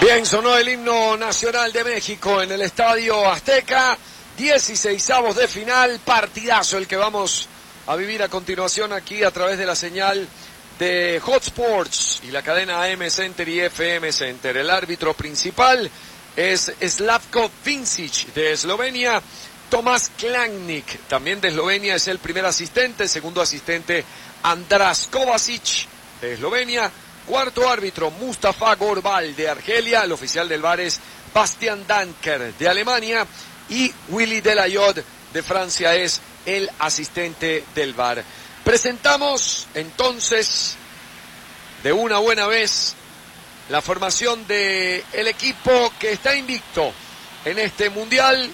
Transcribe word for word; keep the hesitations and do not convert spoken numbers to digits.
Bien, sonó el himno nacional de México en el Estadio Azteca. dieciseisavos de final, partidazo el que vamos a vivir a continuación aquí a través de la señal de Hot Sports y la cadena A M Center y F M Center. El árbitro principal es Slavko Vincic de Eslovenia. Tomás Klannik, también de Eslovenia, es el primer asistente. Segundo asistente, András Kovacic de Eslovenia. Cuarto árbitro, Mustafa Gorbal de Argelia. El oficial del V A R es Bastian Danker de Alemania. Y Willy Delayod de Francia es el asistente del V A R. Presentamos entonces de una buena vez la formación del equipo que está invicto en este mundial